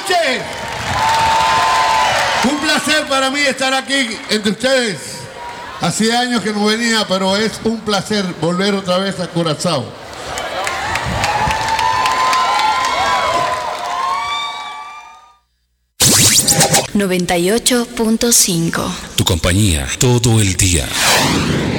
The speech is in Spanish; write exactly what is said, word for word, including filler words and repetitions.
noches. Un placer para mí estar aquí entre ustedes. Hacía años que no venía, pero es un placer volver otra vez a Curazao. noventa y ocho punto cinco. Tu compañía todo el día.